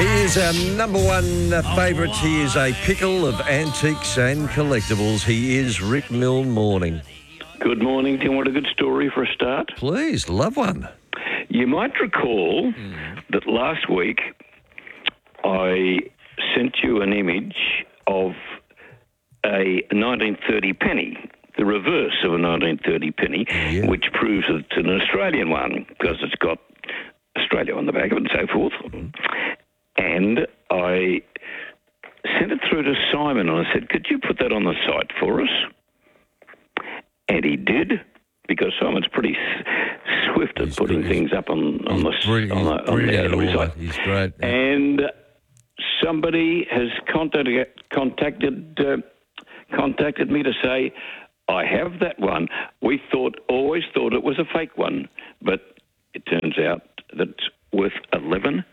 He is our number one favourite. He is a pickle of antiques and collectibles. He is Rick Milne. Morning. Good morning, Tim. What a good story for a start. Please, love one. You might recall that last week I sent you an image of a 1930 penny, the reverse of a 1930 penny, which proves that it's an Australian one because it's got Australia on the back of it and so forth. And I sent it through to Simon and I said, could you put that on the site for us? And he did, because Simon's pretty swift at putting things up on the site. He's great. Yeah. And somebody has contacted me to say, I have that one. We always thought it was a fake one, but it turns out that it's worth $11,000.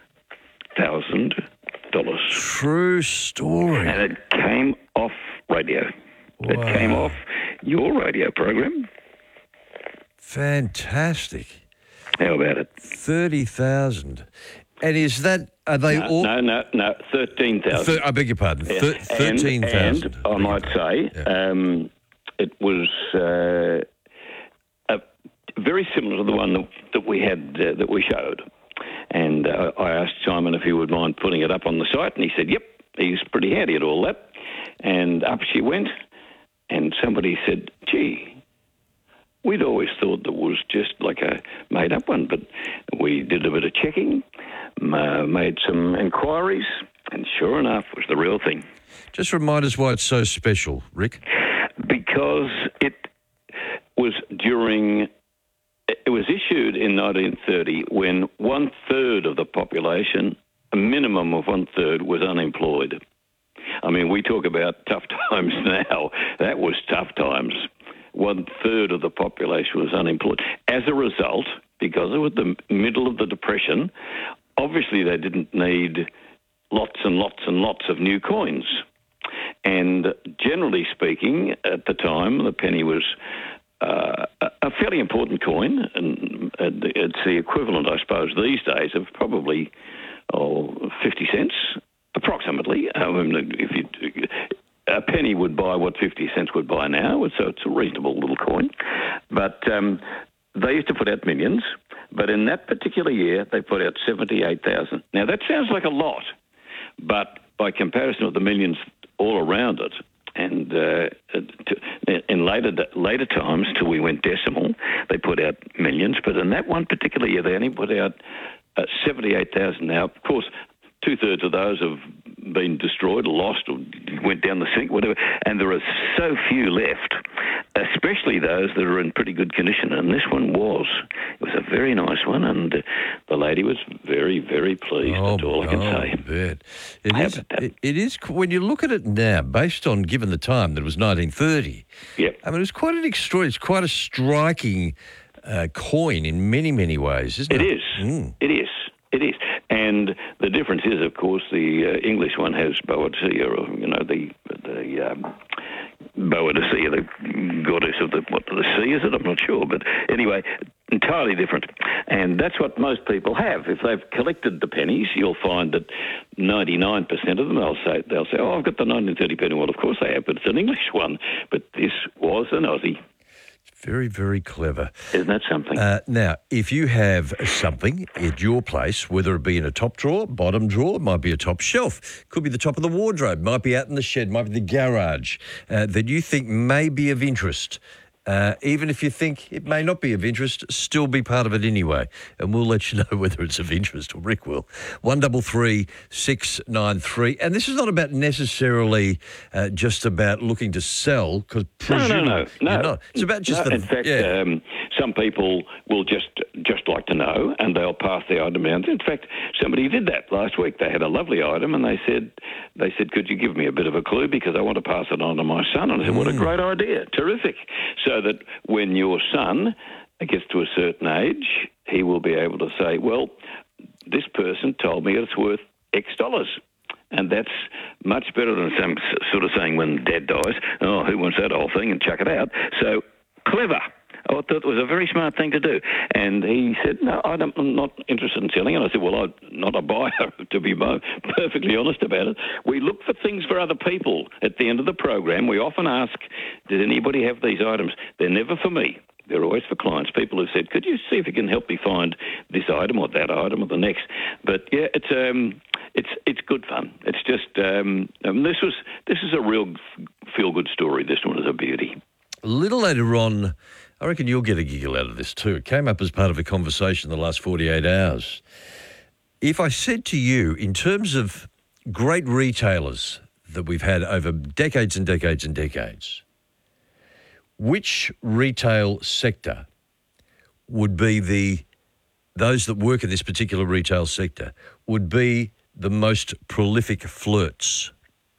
True story. And it came off radio. Wow. It came off your radio program. Fantastic. How about it? 30,000. And is that, are they all? No, 13,000. I beg your pardon. Yeah. 13,000. And I might say, it was very similar to the one that we had, that we showed. And I asked Simon if he would mind putting it up on the site, and he said, yep, he's pretty handy at all that. And up she went, and somebody said, gee, we'd always thought that was just like a made-up one, but we did a bit of checking, made some inquiries, and sure enough, it was the real thing. Just remind us why it's so special, Rick. Because it was issued in 1930 when 1/3 of the population, a minimum of 1/3, was unemployed. I mean, we talk about tough times now. That was tough times. 1/3 of the population was unemployed. As a result, because it was the middle of the Depression, obviously they didn't need lots and lots and lots of new coins. And generally speaking, at the time, the penny was a fairly important coin, and it's the equivalent, I suppose, these days of probably 50 cents, approximately. A penny would buy what 50 cents would buy now, so it's a reasonable little coin. But they used to put out millions, but in that particular year, they put out 78,000. Now, that sounds like a lot, but by comparison with the millions all around it, and in later times, till we went decimal, they put out millions. But in that one particular year, they only put out 78,000. Now, of course, 2/3 of those have been destroyed or lost or went down the sink, whatever, and there are so few left, especially those that are in pretty good condition, and this one was. It was a very nice one, and the lady was very, very pleased. That's all I can say. It is, when you look at it now, based on, given the time that it was 1930, yep. I mean, it's quite it's quite a striking coin in many, many ways, isn't it? It is. It is. It is. And the difference is, of course, the English one has Boadicea, or, the Boadicea, the goddess of the sea, is it? I'm not sure. But anyway, entirely different. And that's what most people have. If they've collected the pennies, you'll find that 99% of them, they'll say, oh, I've got the 1930 penny. Well, of course they have, but it's an English one. But this was an Aussie. Very, very clever. Isn't that something? Now, if you have something at your place, whether it be in a top drawer, bottom drawer, it might be a top shelf, could be the top of the wardrobe, might be out in the shed, might be the garage, that you think may be of interest, even if you think it may not be of interest, still be part of it anyway. And we'll let you know whether it's of interest, or Rick will. 133 693. And this is not about necessarily just about looking to sell, because no. You're not. It's about just in fact, some people will just like to know, and they'll pass the item out. In fact, somebody did that last week. They had a lovely item, and they said, could you give me a bit of a clue, because I want to pass it on to my son? And I said, what a great idea. Terrific. So that when your son gets to a certain age, he will be able to say, well, this person told me it's worth X dollars. And that's much better than some sort of saying when Dad dies, oh, who wants that whole thing, and chuck it out. So clever. I thought it was a very smart thing to do. And he said, no, I'm not interested in selling it. I said, well, I'm not a buyer, to be perfectly honest about it. We look for things for other people. At the end of the program, we often ask, did anybody have these items? They're never for me. They're always for clients. People have said, could you see if you can help me find this item or that item or the next? But, yeah, it's good fun. It's just this is a real feel-good story. This one is a beauty. A little later on, I reckon you'll get a giggle out of this too. It came up as part of a conversation in the last 48 hours. If I said to you, in terms of great retailers that we've had over decades and decades and decades, which retail sector would be those that work in this particular retail sector would be the most prolific flirts?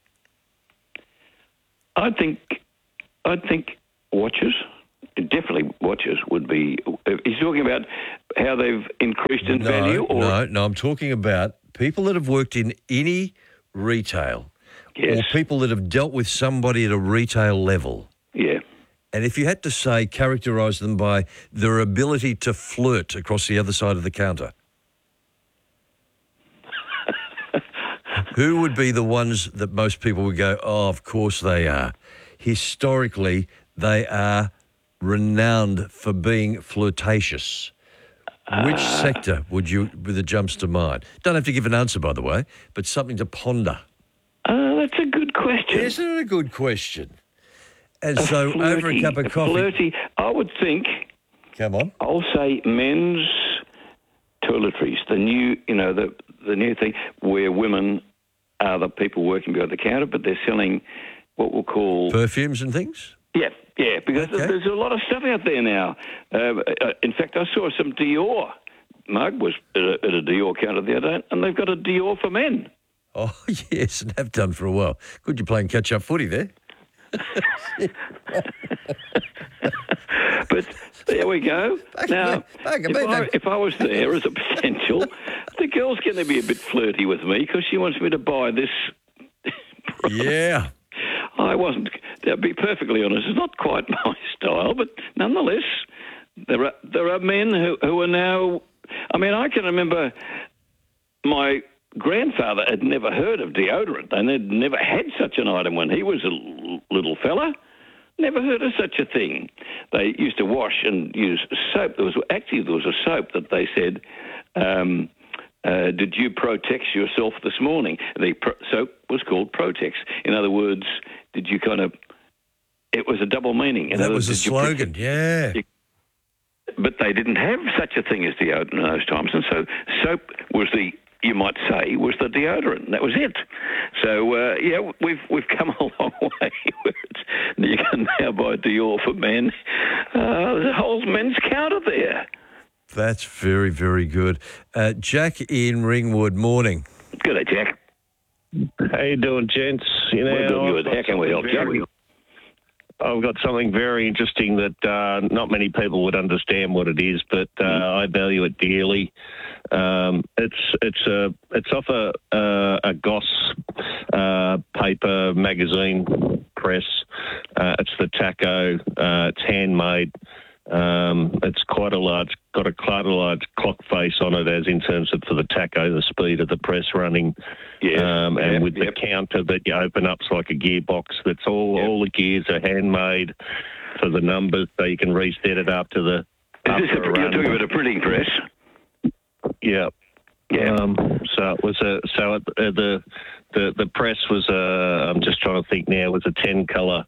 I think watches. Definitely watches would be... He's talking about how they've increased in value? Or? No, I'm talking about people that have worked in any retail, yes, or people that have dealt with somebody at a retail level. Yeah. And if you had to say, characterise them by their ability to flirt across the other side of the counter, who would be the ones that most people would go, oh, of course they are? Historically, they are renowned for being flirtatious. Which sector would it jumps to mind? Don't have to give an answer, by the way, but something to ponder. That's a good question. Isn't it a good question? And so over a cup of coffee... Flirty, I would think... Come on. I'll say men's toiletries, the new, the new thing where women are the people working behind the counter, but they're selling what we'll call... Perfumes and things? Yeah, because there's a lot of stuff out there now. In fact, I saw some Dior. Mark was at a Dior counter the other day, and they've got a Dior for men. Oh, yes, and have done for a while. Good you're playing catch-up footy there. But there we go. If I was there as a potential, the girl's going to be a bit flirty with me because she wants me to buy this. Yeah. I wasn't. To be perfectly honest, it's not quite my style, but nonetheless, there are men who are now. I mean, I can remember my grandfather had never heard of deodorant, and they'd never had such an item when he was a little fella. Never heard of such a thing. They used to wash and use soap. There was a soap that they said, did you Protex yourself this morning? The soap was called Protex. In other words, did you it was a double meaning. That was a slogan, yeah. But they didn't have such a thing as deodorant in those times, and so soap was you might say, was the deodorant. That was it. So, we've come a long way. You can now buy Dior for men. There's a whole men's counter there. That's very, very good. Jack in Ringwood, morning. Good day, Jack. How you doing, gents? We're doing good. How can we help, Jack? I've got something very interesting that not many people would understand what it is, but I value it dearly. It's off a Goss paper magazine press. It's the Taco. It's handmade. It's quite got a large clock face on it, as in terms of for the Taco, the speed of the press running. And with the counter that you open up, it's like a gearbox. That's all the gears are handmade for the numbers, so you can reset it up to the. You're talking about a printing press. Yeah. Yeah. So it was the press was I'm just trying to think now, was a 10-colour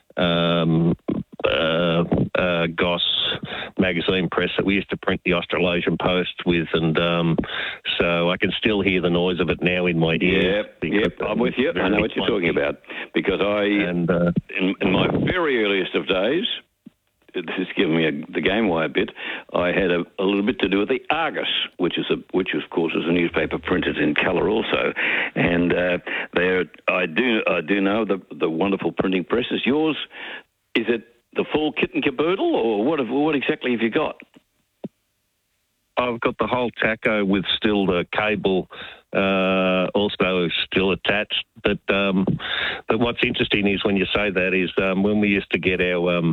Goss magazine press that we used to print the Australasian Post with, and so I can still hear the noise of it now in my ear. Yeah, I'm with you. I know what you're talking about, because in my very earliest of days, this is giving me the game wire bit, I had a little bit to do with the Argus, which of course is a newspaper printed in colour also, and I do know the wonderful printing presses. Yours, is it the full kit and caboodle, or what exactly have you got? I've got the whole taco with still the cable also still attached. But what's interesting is when you say that is when we used to get our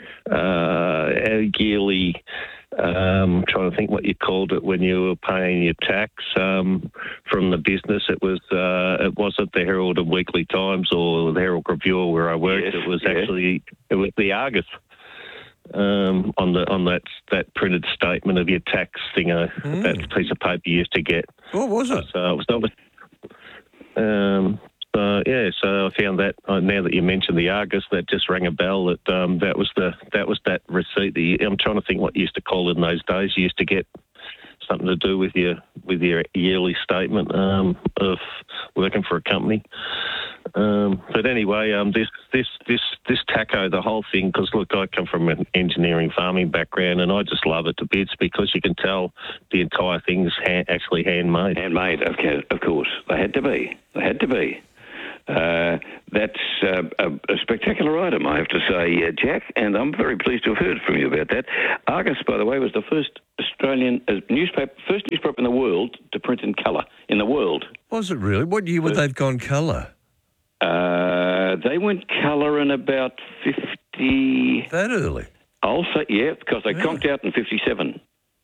yearly, trying to think what you called it when you were paying your tax from the business. It wasn't the Herald and Weekly Times or the Herald Review where I worked. Yes, it was the Argus. On that printed statement of your tax thing, that piece of paper you used to get. What was it? So it was so I found that now that you mentioned the Argus, that just rang a bell. That was that receipt. I'm trying to think what you used to call it in those days. You used to get something to do with your yearly statement of working for a company. But anyway, this taco, the whole thing, because look, I come from an engineering farming background, and I just love it to bits because you can tell the entire thing's actually handmade. Handmade, of course. They had to be. That's a spectacular item, I have to say, Jack, and I'm very pleased to have heard from you about that. Argus, by the way, was the first Australian newspaper in the world to print in colour in the world. Was it really? What year would they've gone colour? They went colour in about 50... That early? I'll say, yeah, because they conked out in 57.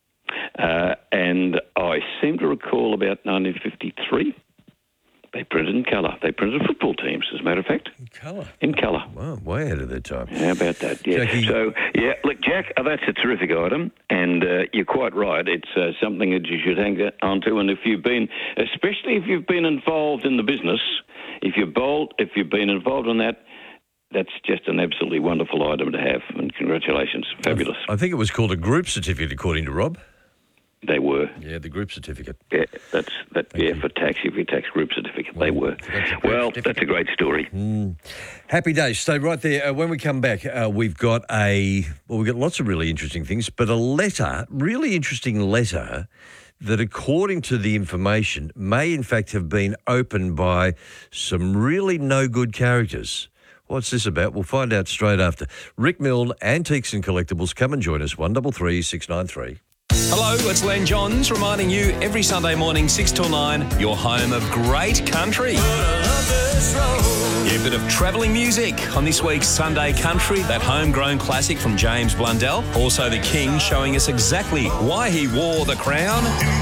And I seem to recall about 1953. They printed in colour. They printed football teams, as a matter of fact. In colour? In colour. Wow, way ahead of their time. How about that? Yeah. Jackie. So, yeah, look, Jack, that's a terrific item, and you're quite right. It's something that you should hang on to, and especially if you've been involved in the business, if you've been involved in that, that's just an absolutely wonderful item to have, and congratulations. Fabulous. I think it was called a group certificate, according to Rob. They were. Yeah, the group certificate. Yeah, for tax, if your tax group certificate, they were. That's a great story. Happy days. Stay right there. When we come back, we've got lots of really interesting things, but a really interesting letter that, according to the information, may in fact have been opened by some really no good characters. What's this about? We'll find out straight after. Rick Milne, Antiques and Collectibles. Come and join us, 133 693. Hello, it's Len Johns reminding you every Sunday morning 6 till 9, your home of great country. Yeah, a bit of travelling music on this week's Sunday Country, that homegrown classic from James Blundell. Also the King showing us exactly why he wore the crown.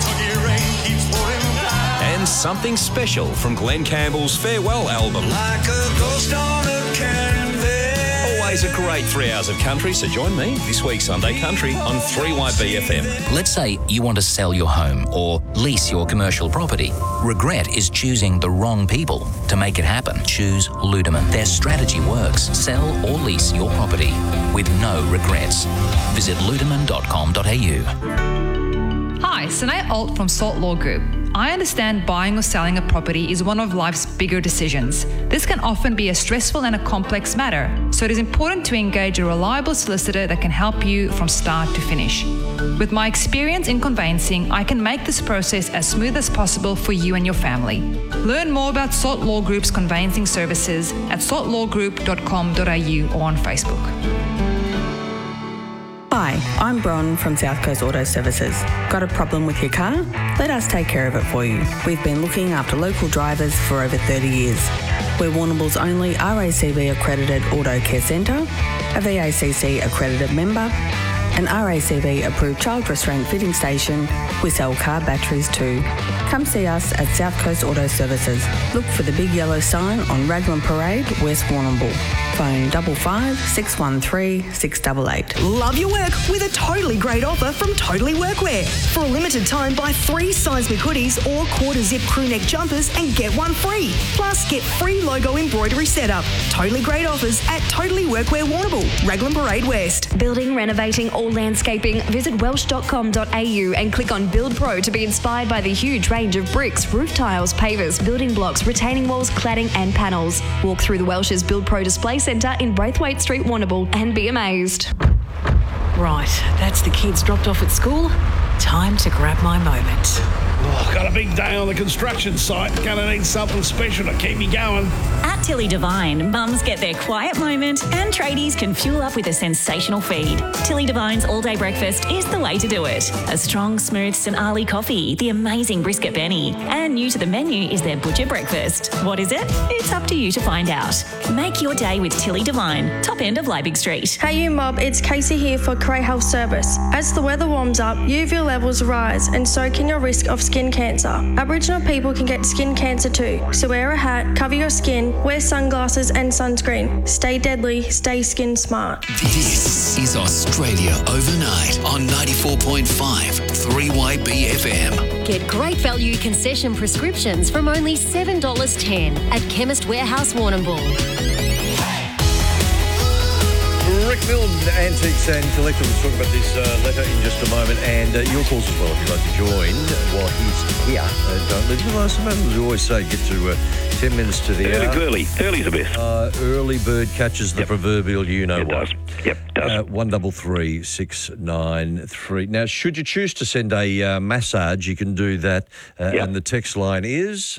And something special from Glenn Campbell's Farewell album. Like a ghost on a canvas. Always a great 3 hours of country, so join me this week's Sunday Country on 3YB FM. Let's say you want to sell your home or lease your commercial property. Regret is choosing the wrong people to make it happen. Choose Ludeman. Their strategy works. Sell or lease your property with no regrets. Visit ludeman.com.au. Hi, Sanae Alt from Salt Law Group. I understand buying or selling a property is one of life's bigger decisions. This can often be a stressful and a complex matter, so it is important to engage a reliable solicitor that can help you from start to finish. With my experience in conveyancing, I can make this process as smooth as possible for you and your family. Learn more about Salt Law Group's conveyancing services at saltlawgroup.com.au or on Facebook. Hi, I'm Bron from South Coast Auto Services. Got a problem with your car? Let us take care of it for you. We've been looking after local drivers for over 30 years. We're Warrnambool's only RACV accredited auto care centre, a VACC accredited member, an RACV approved child restraint fitting station. We sell car batteries too. Come see us at South Coast Auto Services. Look for the big yellow sign on Raglan Parade, West Warrnambool. Phone 55 613 688. Love your work with a totally great offer from Totally Workwear. For a limited time, buy 3 Seismic hoodies or quarter zip crew neck jumpers and get one free. Plus, get free logo embroidery setup. Totally great offers at Totally Workwear Warrnambool, Raglan Parade West. Building, renovating or landscaping? Visit welsh.com.au and click on Build Pro to be inspired by the huge range of bricks, roof tiles, pavers, building blocks, retaining walls, cladding and panels. Walk through the Welsh's Build Pro display centre in Braithwaite Street, Warrnambool and be amazed. Right, that's the kids dropped off at school. Time to grab my moment. Got a big day on the construction site. Gonna need something special to keep me going. At Tilly Devine, mums get their quiet moment and tradies can fuel up with a sensational feed. Tilly Devine's all-day breakfast is the way to do it. A strong, smooth St. Ali coffee, the amazing brisket Benny, and new to the menu is their butcher breakfast. What is it? It's up to you to find out. Make your day with Tilly Devine, top end of Liebig Street. Hey you mob, it's Casey here for Cray Health Service. As the weather warms up, UV levels rise and so can your risk of skin cancer. Aboriginal people can get skin cancer too, so wear a hat, cover your skin, wear sunglasses and sunscreen. Stay deadly, stay skin smart. This is Australia Overnight on 94.5 3YB FM. Get great value concession prescriptions from only $7.10 at Chemist Warehouse Warrnambool. Rick Milne, Antiques and Collectibles. We'll talk about this letter in just a moment, and your calls as well if you'd like to join while he's here. Don't leave the last moment. As we always say, get to 10 minutes to the hour. Early's the best. Early bird catches the proverbial It what. does. Yep, does. 133 693. Now, should you choose to send a massage, you can do that, and the text line is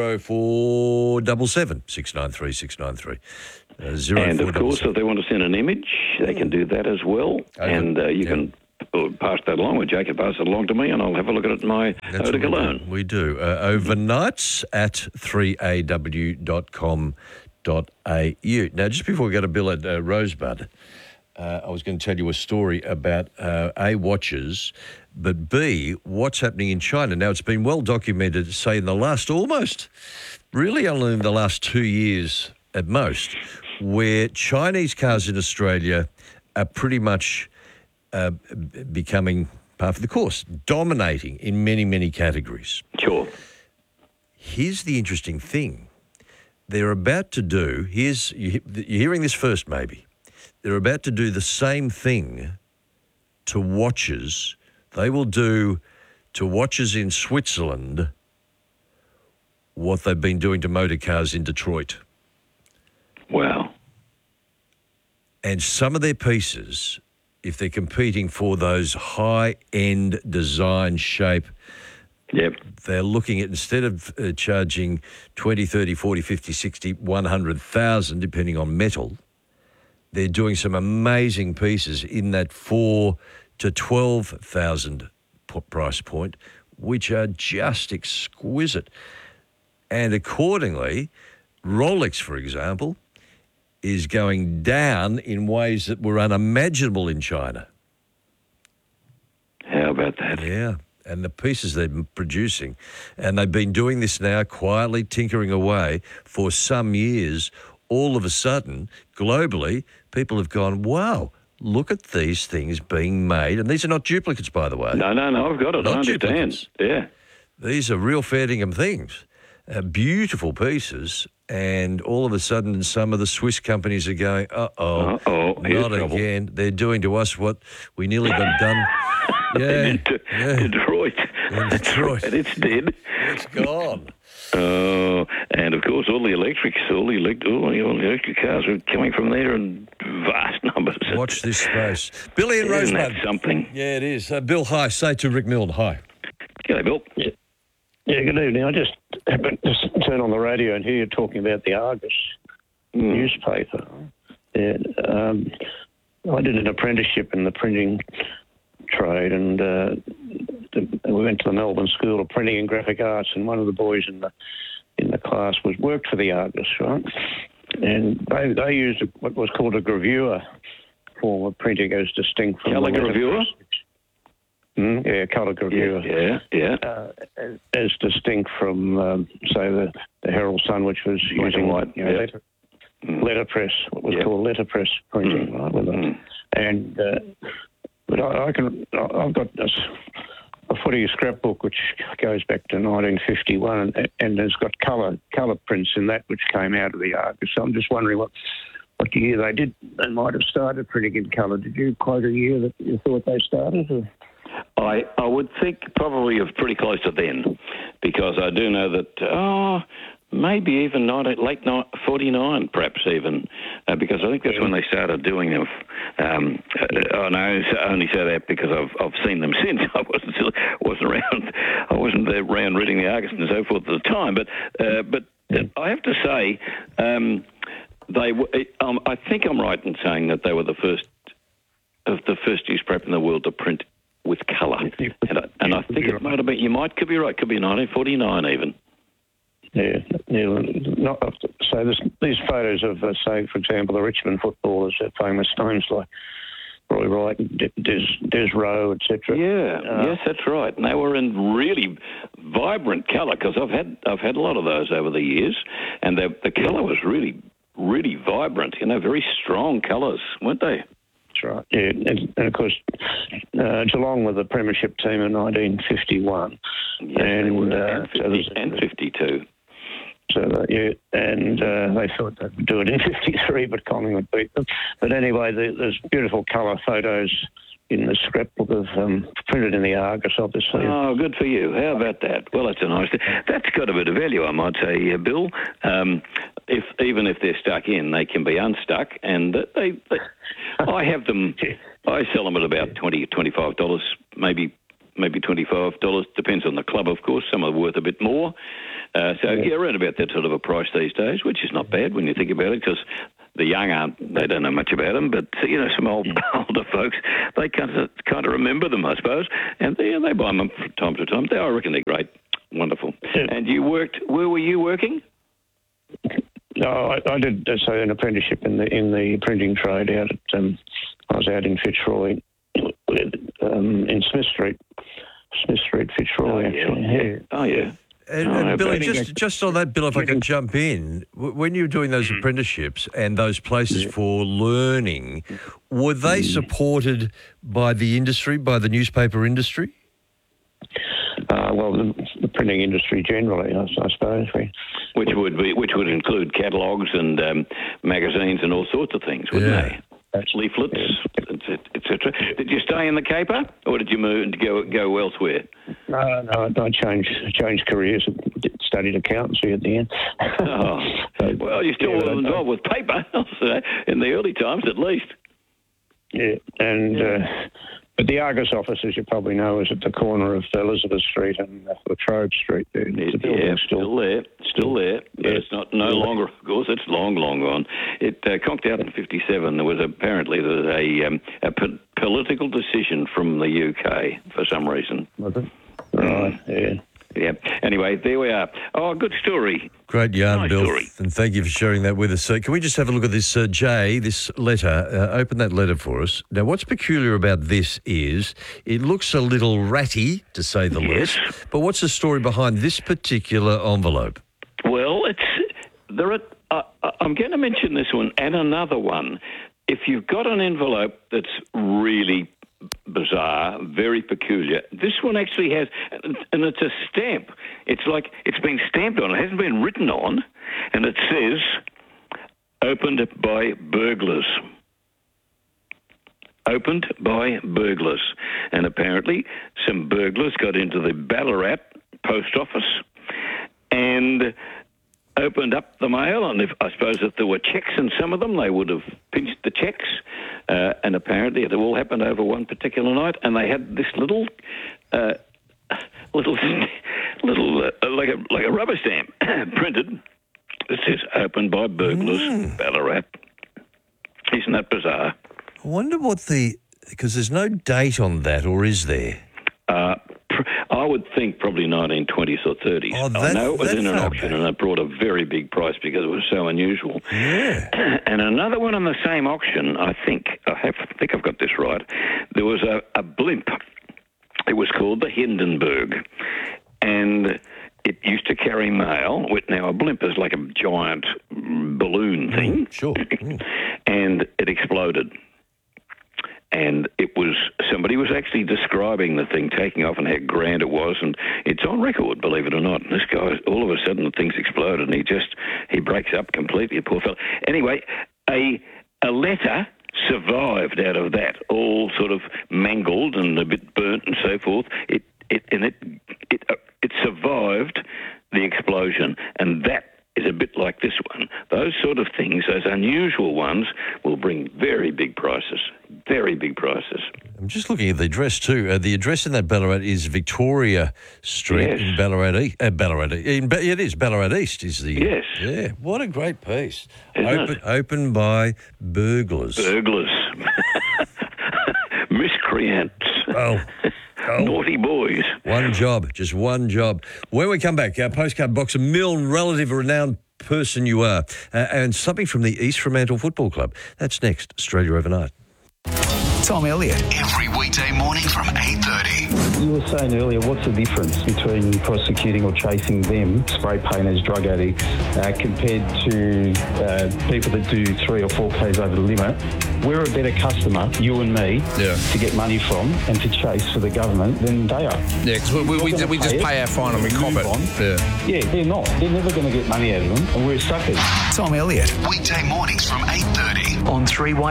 0477 693 693. And of course, if they want to send an image, they can do that as well. And you can pass that along, or Jake can pass it along to me, and I'll have a look at it in my eau de cologne. We do. Overnights at 3aw.com.au. Now, just before we go to Bill at Rosebud, I was going to tell you a story about A, watches, but B, what's happening in China. Now, it's been well documented, say, in the last really only in the last 2 years at most, where Chinese cars in Australia are pretty much becoming par for the course, dominating in many, many categories. Sure. Here's the interesting thing. They're about to do, you're hearing this first maybe, they're about to do the same thing to watches. They will do to watches in Switzerland what they've been doing to motor cars in Detroit. Wow. And some of their pieces, if they're competing for those high-end design shape, they're looking at, instead of charging 20, 30, 40, 50, 60, 100,000, depending on metal, they're doing some amazing pieces in that 4 to 12,000 price point, which are just exquisite. And accordingly, Rolex, for example, is going down in ways that were unimaginable in China. How about that? Yeah, and the pieces they're producing. And they've been doing this now, quietly tinkering away for some years. All of a sudden, globally, people have gone, wow, look at these things being made. And these are not duplicates, by the way. No, I've got it. I understand. Duplicates. Yeah. These are real fair dingham things. Beautiful pieces, and all of a sudden some of the Swiss companies are going, not again. They're doing to us what we nearly got done. Detroit. In Detroit. And it's dead. It's gone. And of course, all the electric cars are coming from there in vast numbers. Watch this space. Billy and Rosebud. Isn't that something? Yeah, it is. Bill, hi. Say to Rick Milne, hi. G'day, Bill. Yeah, good evening. I just happened to turn on the radio and hear you talking about the Argus newspaper. Yeah, I did an apprenticeship in the printing trade, and we went to the Melbourne School of Printing and Graphic Arts, and one of the boys in the class worked for the Argus, right? And they used what was called a gravure form of printing, as distinct from colour gravure. Colour gravure. As distinct from, say, the Herald Sun, which was using letterpress, what was called letterpress printing, right? And but I've got a footy scrapbook which goes back to 1951, and it's got colour prints in that which came out of the Argus. So I'm just wondering what year they might have started printing in colour. Did you quote a year that you thought they started? Or? I would think probably of pretty close to then, because I do know that maybe even late 49, perhaps even, because I think that's when they started doing them. I only say that because I've seen them since. I wasn't around. I wasn't around reading the Argus and so forth at the time. But I have to say, I think I'm right in saying that they were the first newspaper in the world to print with colour, and I think it might have been. Could be right. Could be 1949 even. Yeah. So these photos of, say, for example, the Richmond footballers, famous names like Roy Wright, Des Rowe, etc. Yeah, yes, that's right. And they were in really vibrant colour, because I've had a lot of those over the years, and the colour was really, really vibrant. Very strong colours, weren't they? That's right. Yeah, and of course, Geelong were the premiership team in 1951, and 52. So, they thought they'd do it in 53, but Collingwood beat them. But anyway, there's beautiful colour photos in the scrapbook of printed in the Argus, obviously. Oh, good for you. How about that? Well, that's a nice thing. That's got a bit of value, I might say, Bill. Even if they're stuck in, they can be unstuck, and I have them. I sell them at about $20, $25, maybe $25. Depends on the club, of course. Some are worth a bit more. Around about that sort of a price these days, which is not bad when you think about it, because the young they don't know much about them, but some older folks, they kind of remember them, I suppose, and they buy them from time to time. I reckon they're great, wonderful. Yeah. And where were you working? No, I did an apprenticeship in the printing trade out at. I was out in Fitzroy, in Smith Street, Fitzroy. Actually. Oh yeah. And Billy, just on that, Bill, if I can jump in, when you were doing those apprenticeships and those places for learning, were they supported by the industry, by the newspaper industry? Well, the printing industry generally, I suppose. Which would include catalogues and magazines and all sorts of things, wouldn't they? Leaflets, etc. Did you stay in the caper, or did you move and go elsewhere? No, I changed careers. Studied accountancy at the end. Well, you're still involved with paper, I'll say, in the early times at least. Yeah, and but the Argus office, as you probably know, is at the corner of Elizabeth Street and Latrobe Street. There. Still there. But it's no longer, of course. It's long gone. It conked out in 57. There was apparently a political decision from the UK for some reason. Was it? Right, yeah. Yeah. Anyway, there we are. Oh, good story. Great yarn, nice Bill. Story. And thank you for sharing that with us. So can we just have a look at this, Jay, this letter? Open that letter for us. Now, what's peculiar about this is it looks a little ratty, to say the least. But what's the story behind this particular envelope? Well, I'm going to mention this one and another one. If you've got an envelope that's really bizarre, very peculiar. This one actually has, and it's a stamp. It's like it's been stamped on. It hasn't been written on, and it says, "Opened by burglars." Opened by burglars. And apparently some burglars got into the Ballarat post office and opened up the mail, and I suppose if there were checks in some of them, they would have pinched the checks. And apparently it all happened over one particular night, and they had this little like a rubber stamp printed that says "Opened by burglars, Ballarat." Isn't that bizarre? I wonder because there's no date on that, or is there? I would think probably 1920s or 30s. I know it was in an auction, and it brought a very big price because it was so unusual. Yeah. And another one on the same auction, I think I've got this right. There was a blimp. It was called the Hindenburg, and it used to carry mail. Now, a blimp is like a giant balloon thing. Sure. And it exploded. And somebody was actually describing the thing taking off and how grand it was, and it's on record, believe it or not. And this guy, all of a sudden, the thing's exploded, and he breaks up completely, poor fellow. Anyway, a letter survived out of that, all sort of mangled and a bit burnt and so forth. It survived the explosion, and that is a bit like this one. Those sort of things, those unusual ones, will bring very big prices. Very big prices. I'm just looking at the address too. The address in that Ballarat is Victoria Street in Ballarat East. It is Ballarat East. Is the Yeah. What a great piece. Opened by burglars. Miscreants. Oh. Naughty boys. Just one job. When we come back, our postcard box, a Milne relative renowned person you are, and something from the East Fremantle Football Club. That's next, Australia Overnight. Tom Elliott. Every weekday morning from 8:30. You were saying earlier, what's the difference between prosecuting or chasing them, spray painters, drug addicts, compared to people that do 3 or 4 Ks over the limit? We're a better customer, you and me, to get money from and to chase for the government than they are. Yeah, because we just pay our fine and we cop it. Yeah, they're not. They're never going to get money out of them, and we're suckers. Tom Elliott. Weekday mornings from 8:30 on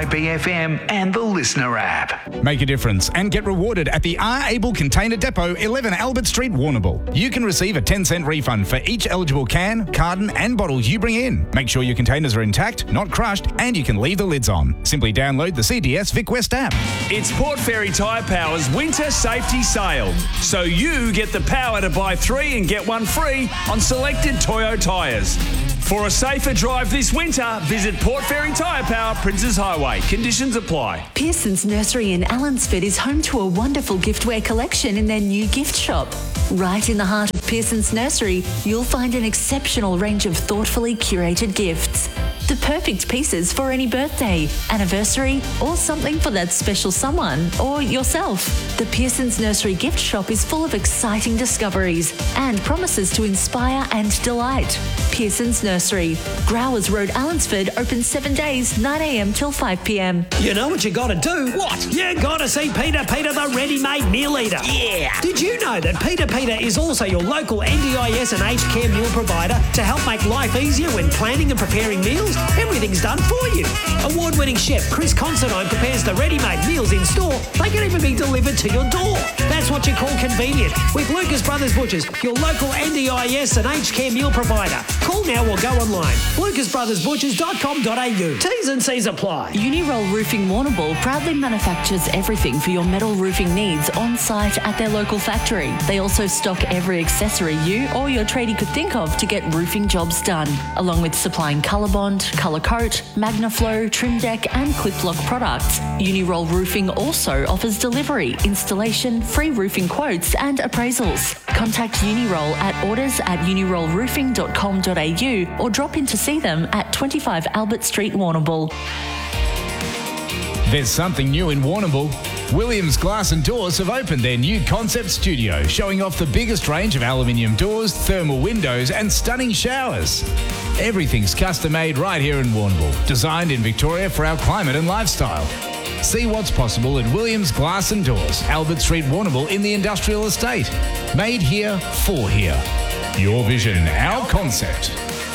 3YBFM and the Listener app. Make a difference and get rewarded at the R. Able Container Depot, 11 Albert Street, Warrnambool. You can receive a 10-cent refund for each eligible can, carton and bottle you bring in. Make sure your containers are intact, not crushed, and you can leave the lids on. Simply download the CDS Vic West app. It's Port Fairy Tyre Power's Winter Safety Sale. So you get the power to buy 3 and get 1 free on selected Toyo tyres. For a safer drive this winter, visit Port Fairy Tyre Power, Princes Highway. Conditions apply. Pearson's Nursery in Allansford is home to a wonderful giftware collection in their new gift shop. Right in the heart of Pearson's Nursery, you'll find an exceptional range of thoughtfully curated gifts. The perfect pieces for any birthday, anniversary, or something for that special someone or yourself. The Pearson's Nursery gift shop is full of exciting discoveries and promises to inspire and delight. Pearson's Nursery, Growers Road, Allansford, open 7 days, 9 a.m. till 5 p.m. You know what you got to do? What? You got to see Peter the ready-made meal eater. Yeah. Did you know that Peter is also your local NDIS and aged care meal provider to help make life easier when planning and preparing meals? Everything's done for you. Award-winning chef Chris Considine prepares the ready-made meals in store. They can even be delivered to your door. That's what you call convenient with Lucas Brothers Butchers, your local NDIS and aged care meal provider. Call now or go online. lucasbrothersbutchers.com.au. T's and C's apply. Uniroll Roofing Warrnambool proudly manufactures everything for your metal roofing needs on site at their local factory. They also stock every accessory you or your tradie could think of to get roofing jobs done, along with supplying Colorbond, Colour Coat, Magnaflow, Trim Deck and Clip Lock products. Uniroll Roofing also offers delivery, installation, free roofing quotes and appraisals. Contact Uniroll at orders@unirollroofing.com.au or drop in to see them at 25 Albert Street, Warrnambool. There's something new in Warrnambool. Williams Glass and Doors have opened their new concept studio, showing off the biggest range of aluminium doors, thermal windows and stunning showers. Everything's custom-made right here in Warrnambool, designed in Victoria for our climate and lifestyle. See what's possible at Williams Glass and Doors, Albert Street, Warrnambool in the Industrial Estate. Made here, for here. Your vision, our concept.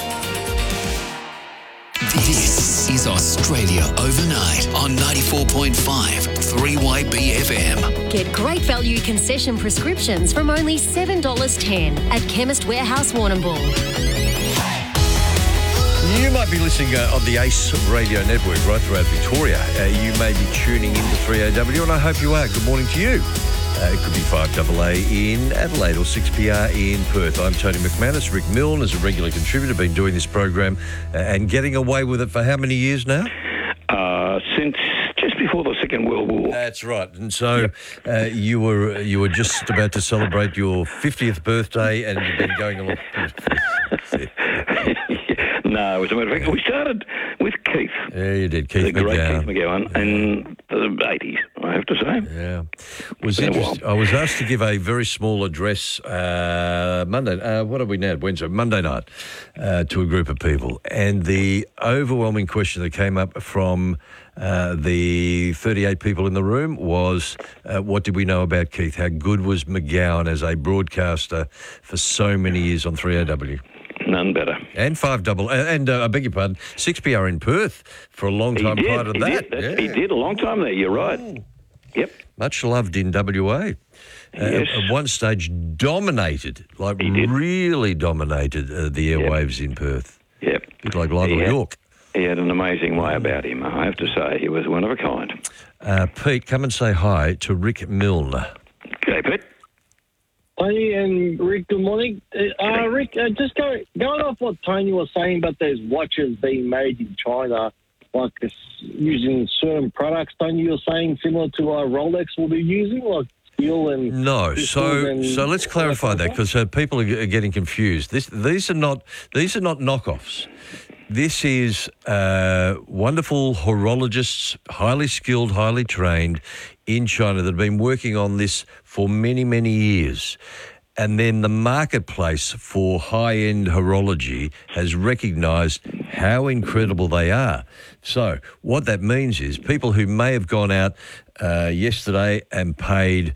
This is Australia Overnight on 94.5 3YBFM. Get great value concession prescriptions from only $7.10 at Chemist Warehouse Warrnambool. You might be listening on the ACE radio network right throughout Victoria. You may be tuning into 3AW, and I hope you are. Good morning to you. It could be 5AA in Adelaide or 6PR in Perth. I'm Tony McManus. Rick Milne is a regular contributor, been doing this program and getting away with it for how many years now? Since just before the Second World War. That's right. And so you were just about to celebrate your 50th birthday, and you've been going along. No, as a matter of fact, we started with Keith. Yeah, you did. Keith the great McGowan. Keith McGowan in the 80s, I have to say. Yeah. Was interesting. I was asked to give a very small address Monday. What are we now? Wednesday, Monday night, to a group of people. And the overwhelming question that came up from the 38 people in the room was, what did we know about Keith? How good was McGowan as a broadcaster for so many years on 3AW? None better. And 5AA, and I beg your pardon, 6PR in Perth for a long time prior to that. He did a long time there, you're right. Yep. Much loved in WA. Yes. At one stage dominated, really dominated the airwaves in Perth. bit like Lionel York. He had an amazing way about him, I have to say. He was one of a kind. Pete, come and say hi to Rick Milne. Okay, Pete. Hi, and Rick, good morning. Rick, just going off what Tony was saying about those watches being made in China, like using certain products, Tony, you're saying similar to Rolex will be using, like steel and... No, so let's clarify that, because people are getting confused. These are not knockoffs. This is wonderful horologists, highly skilled, highly trained in China that have been working on this for many, many years. And then the marketplace for high-end horology has recognised how incredible they are. So what that means is people who may have gone out yesterday and paid,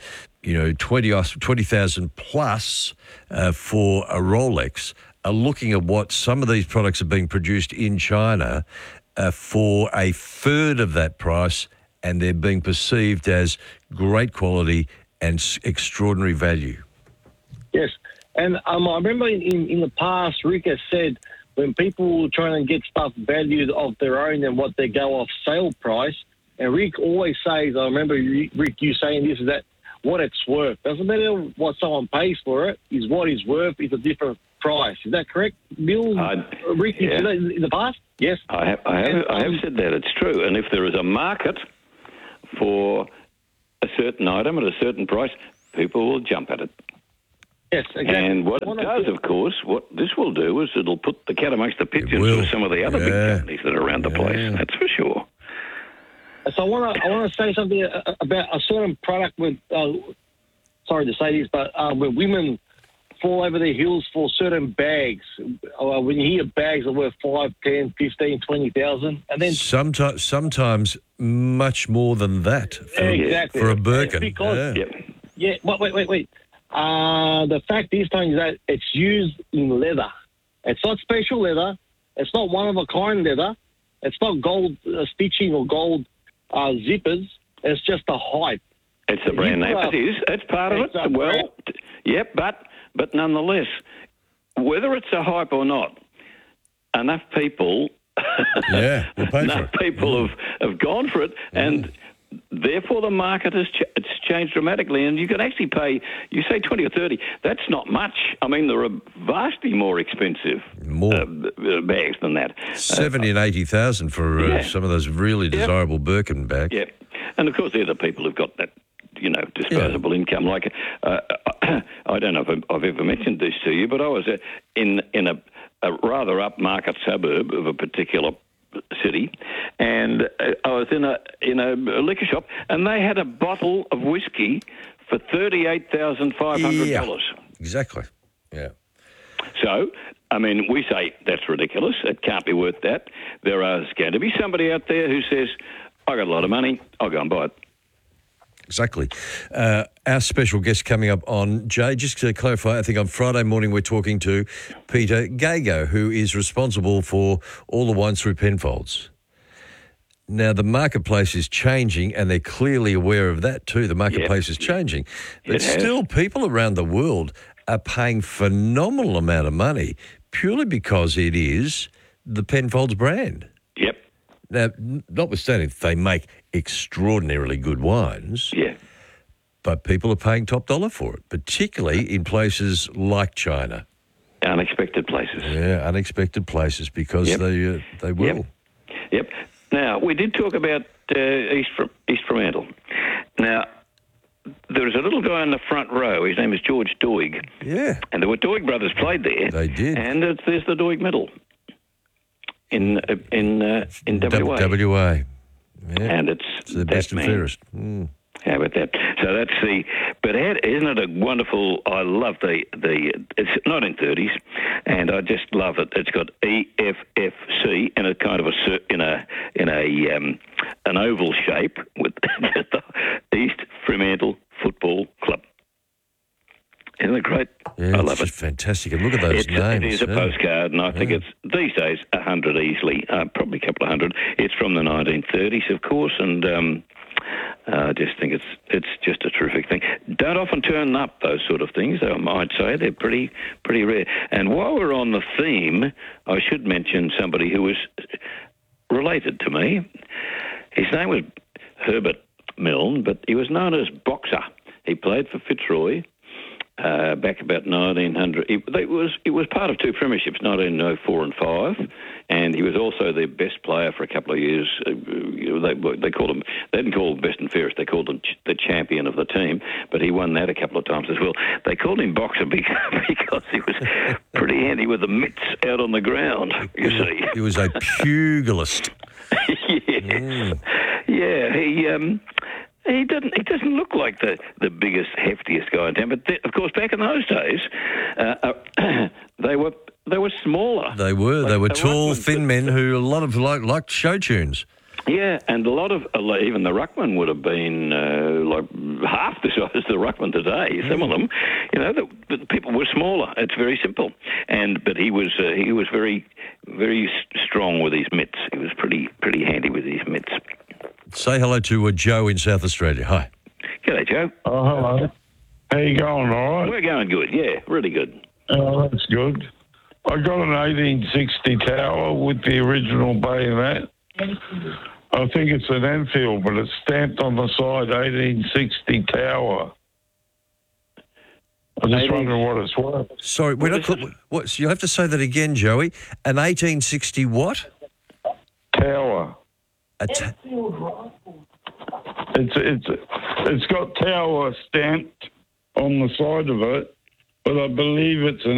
20,000 plus for a Rolex are looking at what some of these products are being produced in China for a third of that price, and they're being perceived as great quality and extraordinary value. Yes, and I remember in the past, Rick has said when people trying to get stuff valued of their own and what they go off sale price, and Rick always says, I remember, Rick, you saying this, is that what it's worth. Doesn't matter what someone pays for it, is what it's worth is a different price. Is that correct, Bill? Rick, you said that in the past? Yes. I have said that. It's true. And if there is a market for a certain item at a certain price, people will jump at it. Yes, exactly. And what it does, of course, what this will do is it'll put the cat amongst the pigeons with some of the other big companies that are around the place. That's for sure. So I want to say something about a certain product with, sorry to say this, but where women fall over their heels for certain bags. When you hear bags are worth 5, 10, 15, 20,000, and then sometimes much more than that for a Birkin. Because, wait. The fact is, Tony, that it's used in leather. It's not special leather. It's not one-of-a-kind leather. It's not gold stitching or gold zippers. It's just a hype. It's a brand name. It is. It's part of it. Well, but nonetheless, whether it's a hype or not, enough people... enough people have gone for it, and... Therefore, the market has it's changed dramatically, and you can actually pay. You say 20 or 30. That's not much. I mean, there are vastly more expensive bags than that. 70 and 80,000 for some of those really desirable Birkin bags. Yeah, and of course, they're the people who've got that, disposable income. Like I don't know if I've ever mentioned this to you, but I was in a rather upmarket suburb of a particular city, and I was in a liquor shop, and they had a bottle of whiskey for $38,500. Exactly. Yeah. So, I mean, we say that's ridiculous. It can't be worth that. There's going to be somebody out there who says, "I got a lot of money. I'll go and buy it." Exactly. Our special guest coming up on, Jay, just to clarify, I think on Friday morning we're talking to Peter Gago, who is responsible for all the wines through Penfolds. Now, the marketplace is changing, and they're clearly aware of that too. The marketplace is changing. But still, people around the world are paying phenomenal amount of money purely because it is the Penfolds brand. Yep. Now, notwithstanding, they make extraordinarily good wines. Yeah. But people are paying top dollar for it, particularly in places like China. Unexpected places. Yeah, unexpected places because they will. Yep. Now, we did talk about East Fremantle. Now, there's a little guy in the front row. His name is George Doig. Yeah. And the Doig brothers played there. They did. And there's the Doig medal in WA. WA. Yeah. And it's the best and fairest. Mm. How about that? So that's but isn't it a wonderful? I love it's 1930s, and I just love it. It's got EFFC and a kind of an oval shape with the East Fremantle Football Club. Isn't it great? Yeah, I love it. It's fantastic. And look at those names. It is a postcard, and I think it's these days 100 easily, probably a couple of hundred. It's from the 1930s, of course, and I just think it's just a terrific thing. Don't often turn up those sort of things, I might say. They're pretty rare. And while we're on the theme, I should mention somebody who was related to me. His name was Herbert Milne, but he was known as Boxer. He played for Fitzroy back about 1900. It was part of two premierships, 1904 and 5, and he was also their best player for a couple of years. They called him. They didn't call him best and fairest. They called him the champion of the team. But he won that a couple of times as well. They called him Boxer because he was pretty handy with the mitts out on the ground. You see, he was a pugilist. Yeah. He doesn't look like the biggest, heftiest guy in town. But of course, back in those days, they were smaller. They were tall, thin men who a lot of liked show tunes. Yeah, and a lot of even the ruckman would have been like half the size of the ruckman today. Some of them, the people were smaller. It's very simple. But he was very, very strong with his mitts. He was pretty handy with his mitts. Say hello to Joe in South Australia. Hi. G'day, Joe. Oh, hello. How you going, all right? We're going good, yeah, really good. Oh, that's good. I got an 1860 tower with the original bayonet. I think it's an Enfield, but it's stamped on the side, 1860 tower. I just wonder what it's worth. Sorry, what? You'll have to say that again, Joey. An 1860 what? Tower. It's got tower stamped on the side of it, but I believe it's an